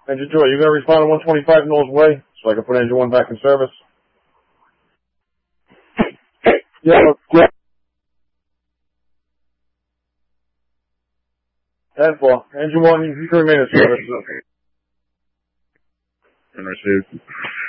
Engine 2, are you going to respond to 125 Knowles Way so I can put Engine 1 back in service? Yeah. 10-4. Engine 1, you can remain in service. And received.